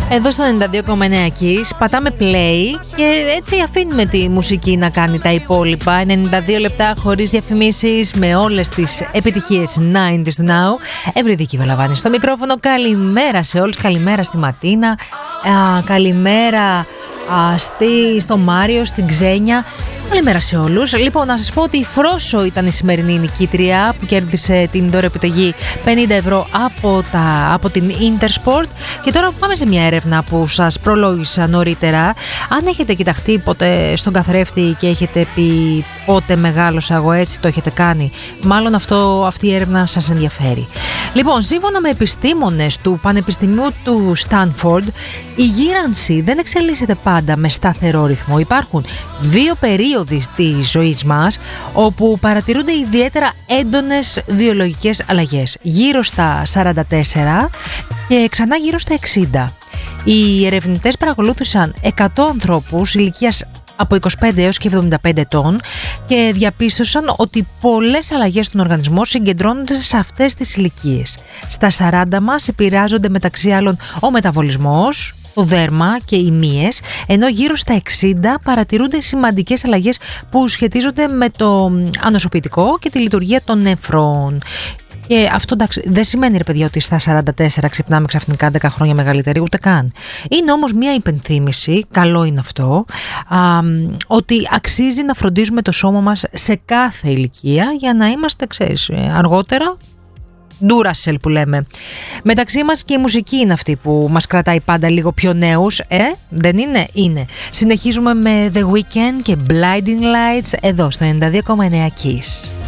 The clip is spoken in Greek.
Εδώ στο 92,9 Kiss πατάμε play και έτσι αφήνουμε τη μουσική να κάνει τα υπόλοιπα. 92 λεπτά χωρίς διαφημίσεις, με όλες τις επιτυχίες 90's now. Ευρυδίκη Βαλαβάνη στο μικρόφωνο. Καλημέρα σε όλους, καλημέρα στη Ματίνα, καλημέρα στο Μάριο, στην Ξένια. Καλημέρα σε όλους. Λοιπόν, να σας πω ότι η Φρόσο ήταν η σημερινή νικήτρια που κέρδισε την δώρο επιταγή 50 ευρώ από την Intersport. Και τώρα πάμε σε μια έρευνα που σας προλόγησα νωρίτερα. Αν έχετε κοιταχτεί ποτέ στον καθρέφτη και έχετε πει πότε μεγάλωσα εγώ, έτσι το έχετε κάνει, μάλλον αυτή η έρευνα σας ενδιαφέρει. Λοιπόν, σύμφωνα με επιστήμονες του Πανεπιστημίου του Στάνφορντ, η γύρανση δεν εξελίσσεται πάντα με σταθερό ρυθμό. Υπάρχουν δύο περίοδοι της ζωής μας όπου παρατηρούνται ιδιαίτερα έντονες βιολογικές αλλαγές. Γύρω στα 44 και ξανά γύρω στα 60. Οι ερευνητές παρακολούθησαν 100 ανθρώπους ηλικίας από 25 έως και 75 ετών και διαπίστωσαν ότι πολλές αλλαγές στον οργανισμό συγκεντρώνονται σε αυτές τις ηλικίες. Στα 40 μας επηρεάζονται μεταξύ άλλων ο μεταβολισμός, το δέρμα και οι μύες, ενώ γύρω στα 60 παρατηρούνται σημαντικές αλλαγές που σχετίζονται με το ανοσοποιητικό και τη λειτουργία των νεφρών. Και αυτό εντάξει, δεν σημαίνει ρε παιδιά ότι στα 44 ξυπνάμε ξαφνικά 10 χρόνια μεγαλύτεροι, ούτε καν. Είναι όμως μια υπενθύμηση, καλό είναι αυτό, ότι αξίζει να φροντίζουμε το σώμα μας σε κάθε ηλικία για να είμαστε, ξέρεις, αργότερα Duracell που λέμε. Μεταξύ μας και η μουσική είναι αυτή που μας κρατάει πάντα λίγο πιο νέους, δεν είναι? Είναι. Συνεχίζουμε με The Weeknd και Blinding Lights εδώ στο 92,9 Kiss.